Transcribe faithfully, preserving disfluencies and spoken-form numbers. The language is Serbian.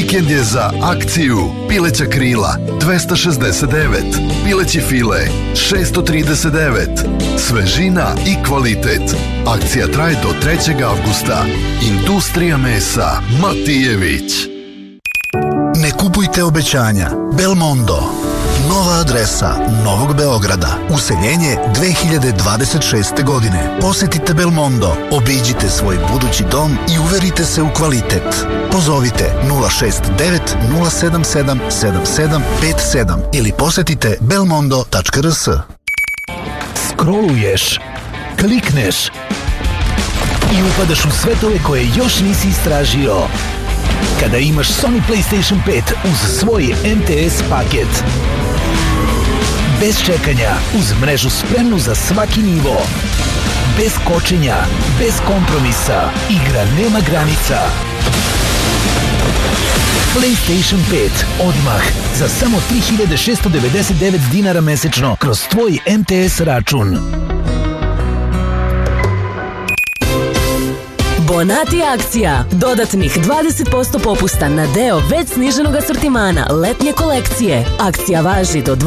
Vikend je za akciju pileća krila dvesta šezdeset devet, pileći file šessto trideset devet. Svežina i kvalitet. Akcija traje do trećeg avgusta. Industrija mesa Matijević. Ne kupujte obećanja. Belmondo. Nova adresa Novog Beograda. Useljenje dve hiljade dvadeset šeste. godine. Posetite Belmondo, obiđite svoj budući dom i uverite se u kvalitet. Pozovite nula šest devet nula sedam sedam sedam sedam pet sedam ili posetite belmondo tačka r s. Scrolluješ, klikneš i upadaš u svetove koje još nisi istražio. Kada imaš Sony PlayStation pet uz svoj M T S paket. Bez čekanja, uz mrežu spremnu za svaki nivo. Bez kočenja, bez kompromisa, igra nema granica. PlayStation pet odmah za samo tri hiljade šessto devedeset devet dinara mesečno kroz tvoj M T S račun. Bonati akcija. Dodatnih dvadeset posto popusta na deo već sniženog asortimana letnje kolekcije. Akcija važi do